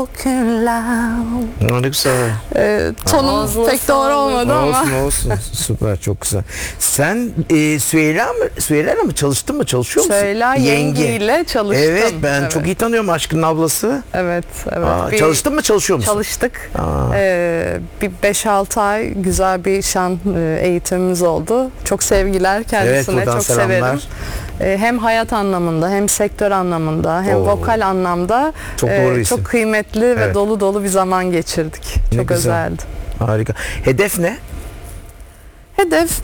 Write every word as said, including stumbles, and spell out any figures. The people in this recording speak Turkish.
Ne güzel. Ee, tonum Ağzına pek doğru sağlık. olmadı ama. Olsun olsun. Süper, çok güzel. Sen e, Süheyla mı? Süheyla'yla mı çalıştın mı? Çalışıyor musun? Süheyla yengeyle çalıştım. Evet, ben Evet. çok iyi tanıyorum Aşkın ablası. Evet, evet. Aa, Bir- çalıştın mı, çalışıyor musun? Çalıştık. Aa. Ee, bir beş altı ay güzel bir şan e, eğitimimiz oldu. Çok sevgiler Evet, kendisine, buradan çok selamlar. severim. Ee, hem hayat anlamında, hem sektör anlamında, hem Oo. vokal anlamda Çok e, doğru isim. çok kıymetli ve Evet. dolu dolu bir zaman geçirdik. Ne Çok güzel. özeldi. Harika. Hedef ne? Hedef